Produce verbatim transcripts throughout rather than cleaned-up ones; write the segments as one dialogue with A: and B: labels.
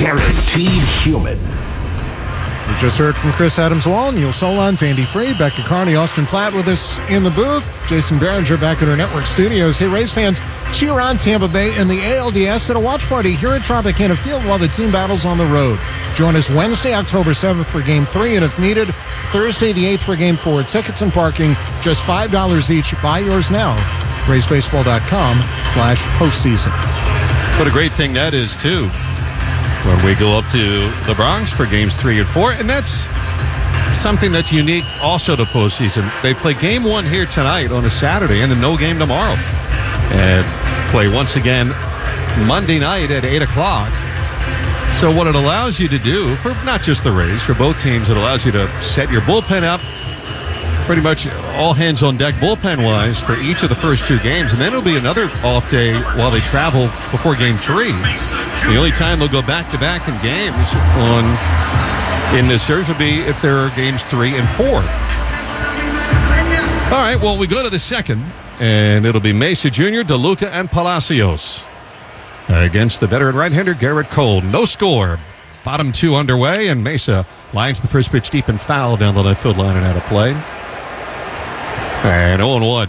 A: Guaranteed Human.
B: We just heard from Chris Adams-Wall, Neil Solondz, Andy Freed, Becca Carney, Austin Platt with us in the booth. Jason Barringer back at our network studios. Hey, Rays fans, cheer on Tampa Bay in the A L D S at a watch party here at Tropicana Field while the team battles on the road. Join us Wednesday, October seventh for Game three, and if needed, Thursday the eighth for Game four. Tickets and parking, just five dollars each. Buy yours now. Rays Baseball dot com slash postseason.
C: What a great thing that is, too, when we go up to the Bronx for games three and four. And that's something that's unique also to postseason. They play game one here tonight on a Saturday and then no game tomorrow. And play once again Monday night at eight o'clock. So what it allows you to do, for not just the Rays, for both teams, it allows you to set your bullpen up pretty much all hands on deck bullpen-wise for each of the first two games. And then it'll be another off day while they travel before game three. The only time they'll go back-to-back in games on in this series would be if there are games three and four. All right, well, we go to the second, and it'll be Mesa Junior, DeLuca, and Palacios against the veteran right-hander Garrett Cole. No score. Bottom two underway, and Mesa lines the first pitch deep and foul down the left field line and out of play. And oh and one.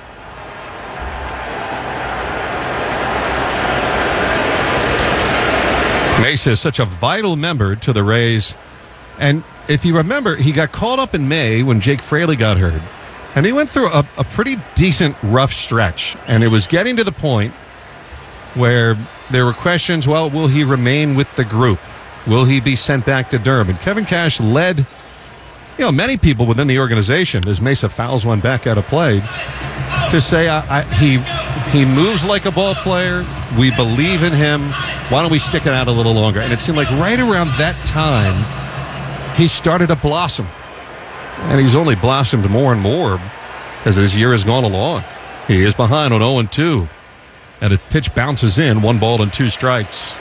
C: Mesa is such a vital member to the Rays. And if you remember, he got called up in May when Jake Fraley got hurt. And he went through a, a pretty decent rough stretch. And it was getting to the point where there were questions, well, will he remain with the group? Will he be sent back to Durham? And Kevin Cash led, you know, many people within the organization, as Mesa fouls one back out of play, to say I, I, he he moves like a ball player. We believe in him. Why don't we stick it out a little longer? And it seemed like right around that time, he started to blossom. And he's only blossomed more and more as this year has gone along. He is behind on oh and two. And a pitch bounces in, one ball and two strikes.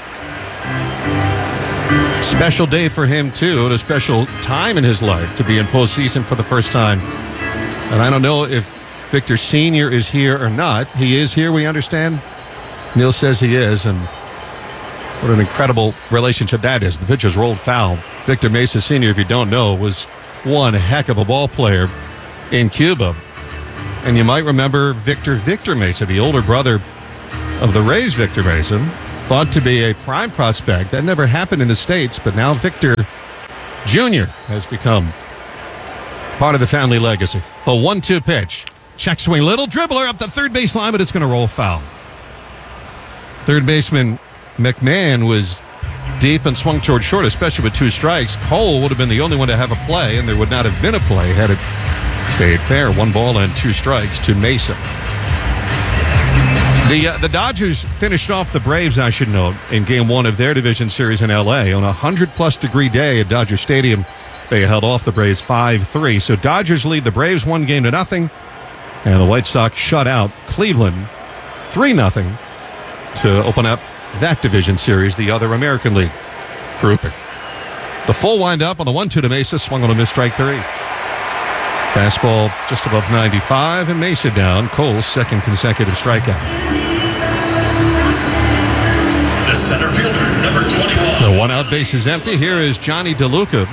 C: Special day for him, too, and a special time in his life to be in postseason for the first time. And I don't know if Victor Senior is here or not. He is here, we understand. Neil says he is, and what an incredible relationship that is. The pitch is rolled foul. Victor Mesa Senior, if you don't know, was one heck of a ball player in Cuba. And you might remember Victor Victor Mesa, the older brother of the Rays Victor Mesa, thought to be a prime prospect. That never happened in the States, but now Victor Junior has become part of the family legacy. The one two pitch. Check swing, little dribbler up the third base line, but it's going to roll foul. Third baseman McMahon was deep and swung toward short, especially with two strikes. Cole would have been the only one to have a play, and there would not have been a play had it stayed fair. One ball and two strikes to Mesa. The uh, the Dodgers finished off the Braves, I should note, in game one of their division series in L A. On a one hundred plus degree day at Dodger Stadium, they held off the Braves five three. So Dodgers lead the Braves one game to nothing, and the White Sox shut out Cleveland three nothing to open up that division series, the other American League grouping. The full wind-up on the one two to Mesa, swung on a missed strike three. Fastball just above ninety-five, and Mesa down. Cole's second consecutive strikeout.
D: The center fielder, number twenty-one.
C: The one-out base is empty. Here is Johnny DeLuca.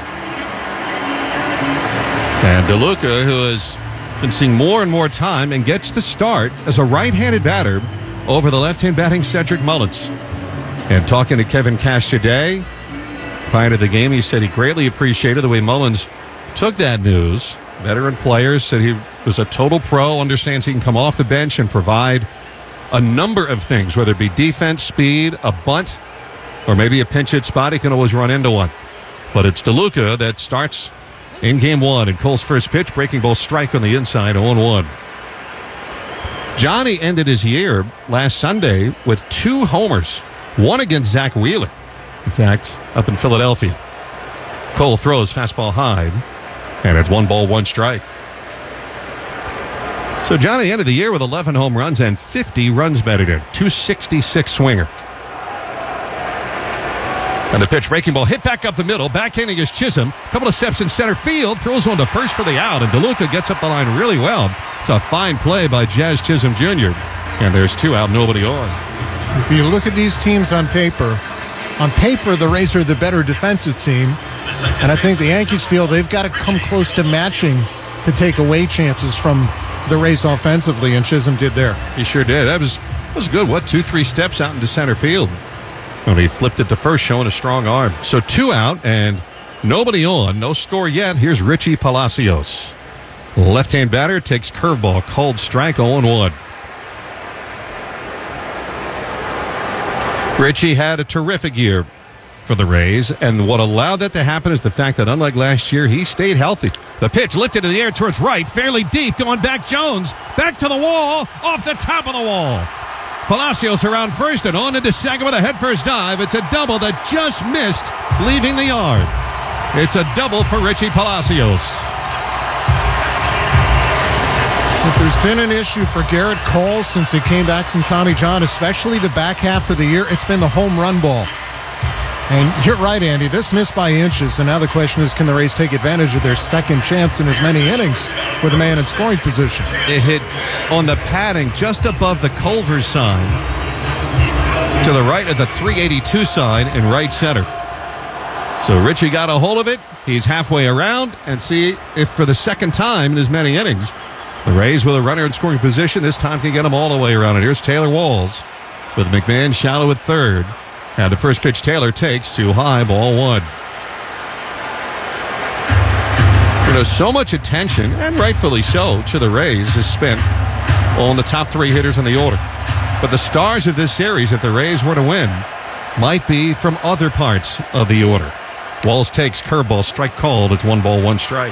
C: And DeLuca, who has been seeing more and more time and gets the start as a right-handed batter over the left-hand batting Cedric Mullins. And talking to Kevin Cash today, prior to the game, he said he greatly appreciated the way Mullins took that news. Veteran players, said he was a total pro, understands he can come off the bench and provide a number of things, whether it be defense, speed, a bunt, or maybe a pinch hit spot. He can always run into one. But it's DeLuca that starts in game one, and Cole's first pitch, breaking ball strike on the inside, oh and one. Johnny ended his year last Sunday with two homers, one against Zach Wheeler, in fact, up in Philadelphia. Cole throws fastball high, and it's one ball, one strike. So Johnny ended the year with eleven home runs and fifty runs batted in. two sixty-six swinger. And the pitch, breaking ball, hit back up the middle. Backhanding is Chisholm. Couple of steps in center field. Throws one to first for the out. And DeLuca gets up the line really well. It's a fine play by Jazz Chisholm Junior And there's two out, nobody on.
B: If you look at these teams on paper, on paper, the Rays are the better defensive team. And I think the Yankees feel they've got to come close to matching to take away chances from the Rays offensively, and Chisholm did there.
C: He sure did. That was that was good. What, two, three steps out into center field. Well, he flipped it to first, showing a strong arm. So two out and nobody on. No score yet. Here's Richie Palacios. Left-hand batter takes curveball. Cold strike, oh and one. Richie had a terrific year for the Rays, and what allowed that to happen is the fact that, unlike last year, he stayed healthy. The pitch lifted in the air towards right, fairly deep, going back Jones, back to the wall, off the top of the wall. Palacios around first and on into second with a headfirst dive. It's a double that just missed, leaving the yard. It's a double for Richie Palacios.
B: If there's been an issue for Garrett Cole since he came back from Tommy John, especially the back half of the year, it's been the home run ball. And you're right, Andy, this missed by inches, and now the question is, can the Rays take advantage of their second chance in as many innings with a man in scoring position?
C: It hit on the padding just above the Culver sign to the right of the three eighty-two sign in right center. So Richie got a hold of it. He's halfway around, and see if for the second time in as many innings, the Rays with a runner in scoring position this time can get them all the way around. And here's Taylor Walls with McMahon shallow at third. And the first pitch Taylor takes too high, ball one. You know, so much attention, and rightfully so, to the Rays is spent on the top three hitters in the order. But the stars of this series, if the Rays were to win, might be from other parts of the order. Walls takes curveball, strike called. It's one ball, one strike.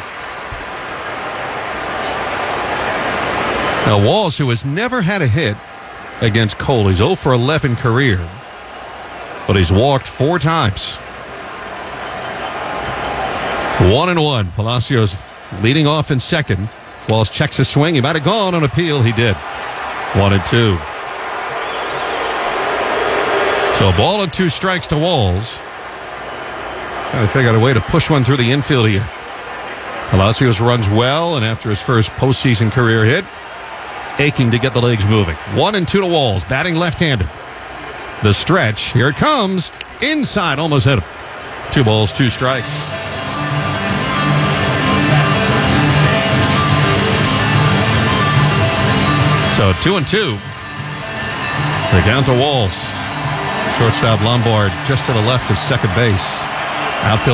C: Now, Walls, who has never had a hit against Cole, he's oh for eleven career. But he's walked four times. One and one. Palacios leading off in second. Walls checks his swing. He might have gone on appeal. He did. One and two. So a ball and two strikes to Walls. Trying to figure out a way to push one through the infield here. Palacios runs well, and after his first postseason career hit, aching to get the legs moving. One and two to Walls, batting left-handed. The stretch, here it comes, inside, almost hit him. Two balls, two strikes. So two and two. They count to Walls. Shortstop Lombard just to the left of second base. Outfield